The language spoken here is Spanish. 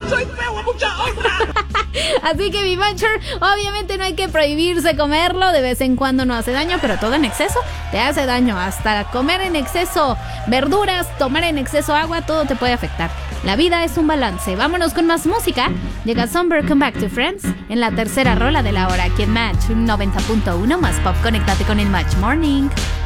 Soy feo a mucha honra. Así que mi Muncher, obviamente no hay que prohibirse comerlo, de vez en cuando no hace daño, pero todo en exceso te hace daño. Hasta comer en exceso verduras, tomar en exceso agua, todo te puede afectar. La vida es un balance. Vámonos con más música. Llega Somber, Come Back to Friends en la tercera rola de la hora aquí en Match 90.1 más pop. Conéctate con el Match Morning.